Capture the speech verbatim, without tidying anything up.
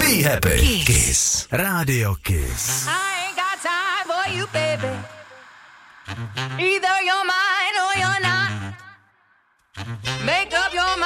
Be happy. Kiss. Kiss. Radio Kiss. I ain't got time for you, baby. Either you're mine or you're not. Make up your